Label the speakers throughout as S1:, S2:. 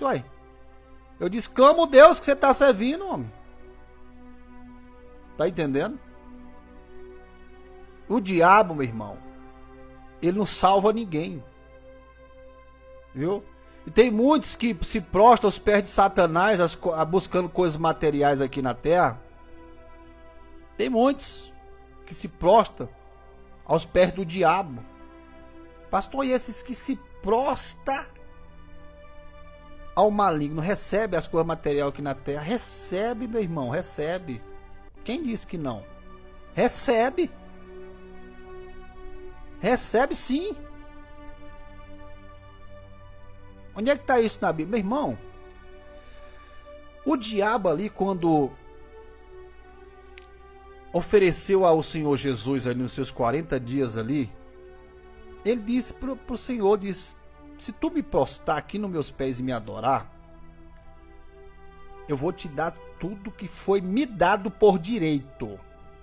S1: Isso aí. Eu disse, clama o Deus que você está servindo, homem. Tá entendendo? O diabo, meu irmão, ele não salva ninguém. Viu? E tem muitos que se prostram aos pés de Satanás, buscando coisas materiais aqui na terra. Tem muitos que se prostram aos pés do diabo. Pastor, e esses que se prostram ao maligno, recebe as coisas materiais aqui na terra? Recebe, meu irmão, recebe. Quem disse que não? Recebe. Recebe sim. Onde é que está isso na Bíblia? Meu irmão, o diabo ali, quando ofereceu ao Senhor Jesus ali nos seus 40 dias ali, ele disse para o Senhor, disse, se tu me prostrar aqui nos meus pés e me adorar, eu vou te dar tudo que foi me dado por direito.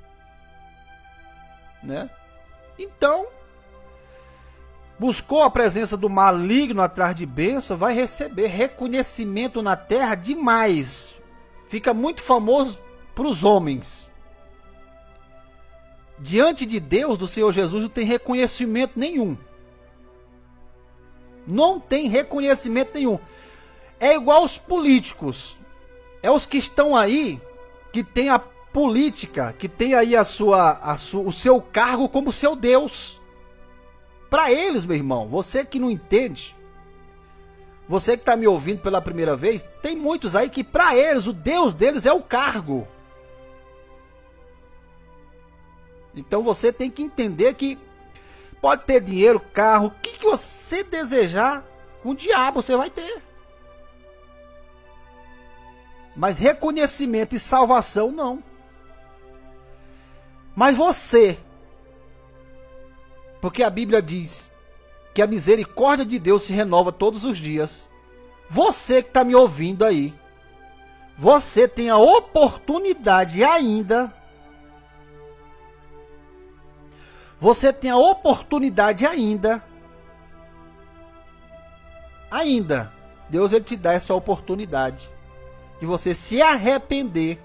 S1: Né? Então, buscou a presença do maligno atrás de bênção, vai receber reconhecimento na terra demais. Fica muito famoso para os homens. Diante de Deus, do Senhor Jesus, não tem reconhecimento nenhum. Não tem reconhecimento nenhum. É igual os políticos. É os que estão aí, que tem a política, que tem aí o seu cargo como seu Deus. Para eles, meu irmão, você que não entende, você que está me ouvindo pela primeira vez, tem muitos aí que para eles, o Deus deles é o cargo. Então você tem que entender que pode ter dinheiro, carro, o que você desejar, com o diabo você vai ter. Mas reconhecimento e salvação não. Mas você, porque a Bíblia diz que a misericórdia de Deus se renova todos os dias. Você que está me ouvindo aí, você tem a oportunidade ainda. Você tem a oportunidade ainda. Deus ele te dá essa oportunidade de você se arrepender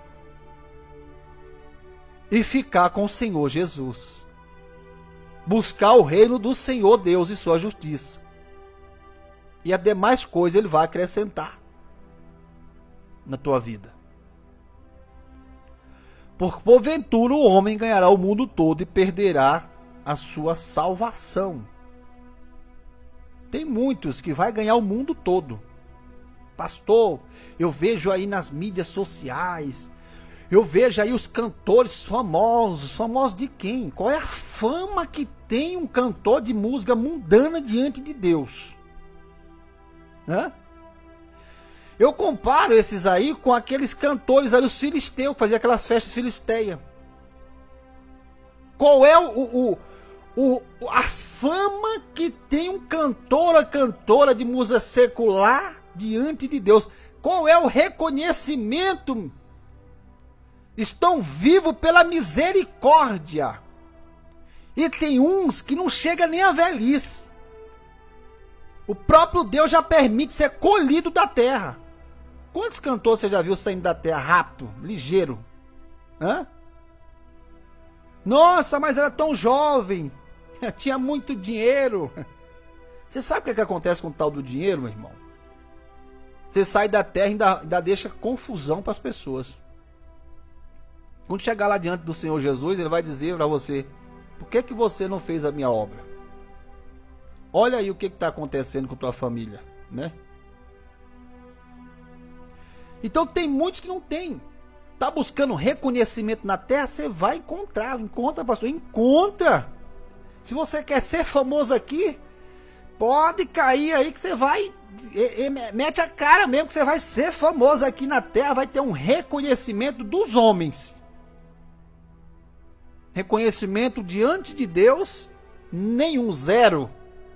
S1: e ficar com o Senhor Jesus. Buscar o reino do Senhor Deus e sua justiça. E as demais coisas ele vai acrescentar na tua vida. Por porventura o homem ganhará o mundo todo e perderá a sua salvação. Tem muitos que vai ganhar o mundo todo. Pastor, eu vejo aí nas mídias sociais, eu vejo aí os cantores famosos. Famosos de quem? Qual é a fama que tem um cantor de música mundana diante de Deus? Hã? Eu comparo esses aí com aqueles cantores ali, os filisteus, que faziam aquelas festas filisteias. Qual é a fama que tem um cantor ou cantora de música secular diante de Deus? Qual é o reconhecimento? Estão vivos pela misericórdia. E tem uns que não chega nem à velhice. O próprio Deus já permite ser colhido da terra. Quantos cantores você já viu saindo da terra rápido, ligeiro? Hã? Nossa, mas era tão jovem. Tinha muito dinheiro. Você sabe o que acontece com o tal do dinheiro, meu irmão? Você sai da terra e ainda deixa confusão para as pessoas. Quando chegar lá diante do Senhor Jesus, ele vai dizer para você: por que você não fez a minha obra? Olha aí o que está acontecendo com tua família, né? Então tem muitos que não tem. Tá buscando reconhecimento na terra, você vai encontrar. Encontra, pastor, encontra. Se você quer ser famoso aqui, pode cair aí que você vai, mete a cara mesmo que você vai ser famoso aqui na terra, vai ter um reconhecimento dos homens. Reconhecimento diante de Deus, nenhum, zero.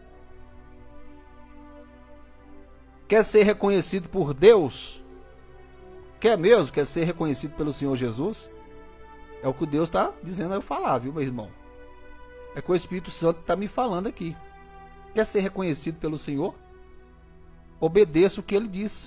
S1: Quer ser reconhecido por Deus? Quer mesmo? Quer ser reconhecido pelo Senhor Jesus? É o que Deus está dizendo a eu falar, viu, meu irmão? É que o Espírito Santo está me falando aqui. Quer ser reconhecido pelo Senhor? Obedeça o que ele diz.